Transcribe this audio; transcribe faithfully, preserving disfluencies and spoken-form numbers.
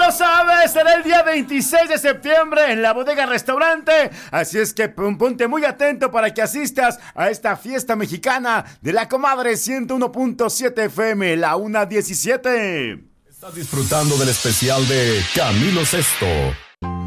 lo sabes, será el día veintiséis de septiembre en la Bodega Restaurante. Así es que ponte muy atento para que asistas a esta fiesta mexicana de la Comadre ciento uno punto siete F M, la una diecisiete. Estás disfrutando del especial de Camilo Sesto.